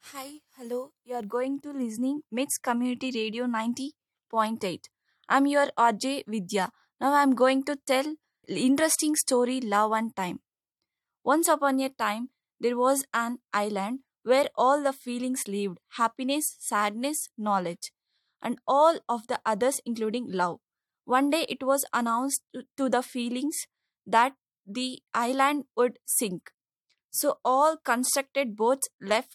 Hi, hello. You are going to listening Mixed Community Radio 90.8. I'm your RJ Vidya. Now I'm going to tell interesting story Love and Time. Once upon a time, there was an island where all the feelings lived happiness, sadness, knowledge, and all of the others, including love. One day it was announced to the feelings that the island would sink. So all constructed boats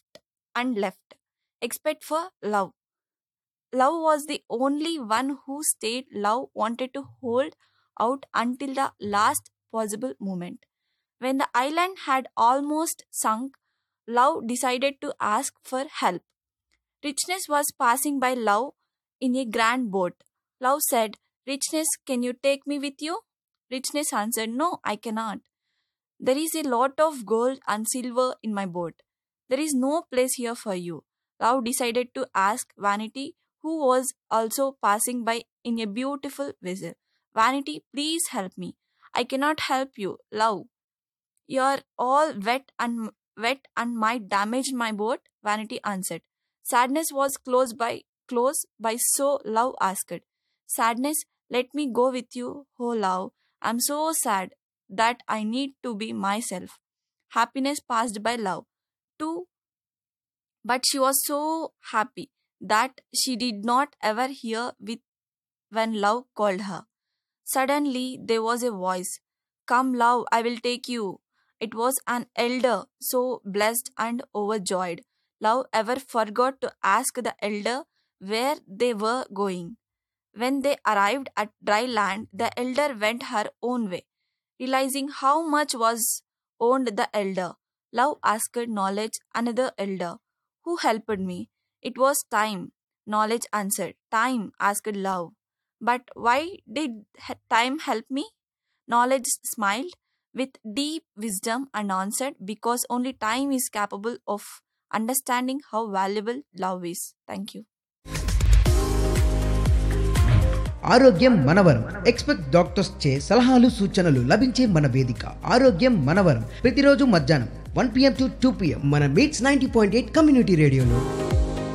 left, except for love. Love was the only one who stayed. Love wanted to hold out until the last possible moment. When the island had almost sunk, Love decided to ask for help. Richness was passing by Love in a grand boat. Love said, Richness, can you take me with you? Richness answered, No, I cannot. There is a lot of gold and silver in my boat. There is no place here for you. Love decided to ask Vanity, who was also passing by in a beautiful vessel. Vanity, please help me. I cannot help you. Love, you're all wet and might damage my boat, Vanity answered. Sadness was close by so Love asked. Sadness, let me go with you, oh Love. I'm so sad that I need to be myself. Happiness passed by Love too, but she was so happy that she did not ever hear with when Love called her. Suddenly there was a voice. Come, Love, I will take you. It was an elder, so blessed and overjoyed. Love ever forgot to ask the elder where they were going. When they arrived at dry land, the elder went her own way. Realizing how much was owned the elder, Love asked Knowledge another elder, who helped me. It was time, Knowledge answered. Time, asked Love. But why did time help me? Knowledge smiled with deep wisdom and answered, Because only time is capable of understanding how valuable love is. Thank you. ఆరోగ్యం మనవరం expect doctors చే సలహాలు సూచనలు లభించే మన వేదిక ఆరోగ్యం మనవరం ప్రతిరోజు మధ్యాహ్నం 1 PM to 2 PM మన మీట్స్ 90.8 కమ్యూనిటీ రేడియోలో